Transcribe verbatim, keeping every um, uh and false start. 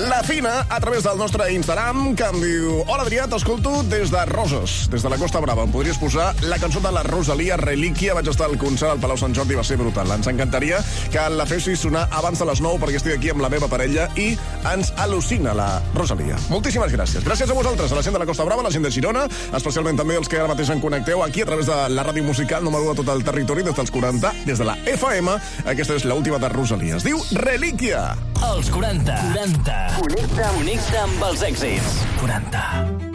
La Fina, a través del nostre Instagram, que em diu: hola, Adrià, t'escolto des de Roses, des de la Costa Brava. Em podries posar la cançó de la Rosalia, Relíquia? Vaig estar al concert al Palau Sant Jordi, va ser brutal. Ens encantaria que la fessis sonar abans de les nou, perquè estic aquí amb la meva parella i ens al·lucina la Rosalia. Moltíssimes gràcies. Gràcies a vosaltres, a la gent de la Costa Brava, a la gent de Girona, especialment també els que ara mateix en connecteu aquí a través de la ràdio musical número u de tot el territori, des dels quaranta, des de la F M. Aquesta és l'última de Rosalia. Es diu Relíquia. Els quaranta. quaranta. Connecta, connecta amb els èxits. quaranta.